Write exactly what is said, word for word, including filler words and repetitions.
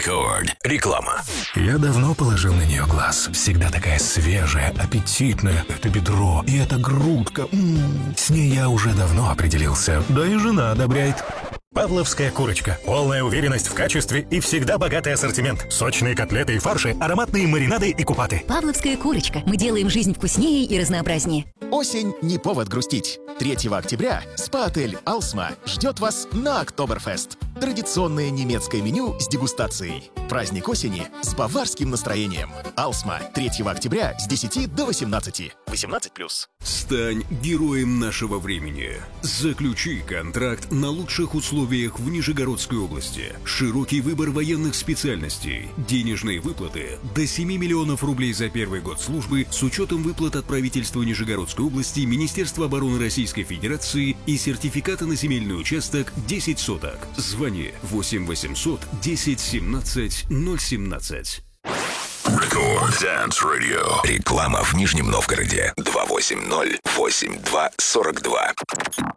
Рекорд. Реклама. Я давно положил на нее глаз. Всегда такая свежая, аппетитная. Это бедро и эта грудка. М-м-м. С ней я уже давно определился. Да и жена одобряет. Павловская курочка. Полная уверенность в качестве и всегда богатый ассортимент. Сочные котлеты и фарши, ароматные маринады и купаты. Павловская курочка. Мы делаем жизнь вкуснее и разнообразнее. Осень не повод грустить. третьего октября спа-отель «Алсма» ждет вас на Октоберфест. Традиционное немецкое меню с дегустацией. Праздник осени с баварским настроением. «Алсма» третьего октября с десяти до восемнадцати. восемнадцать плюс. Стань героем нашего времени. Заключи контракт на лучших условиях в Нижегородской области. Широкий выбор военных специальностей. Денежные выплаты до семи миллионов рублей за первый год службы с учетом выплат от правительства Нижегородской области, Министерства обороны Российской Федерации и сертификата на земельный участок десять соток. Звони восемь восемьсот десять семнадцать ноль семнадцать. Рекорд Dance Radio. Реклама в Нижнем Новгороде. два восемь ноль восемь два сорок два.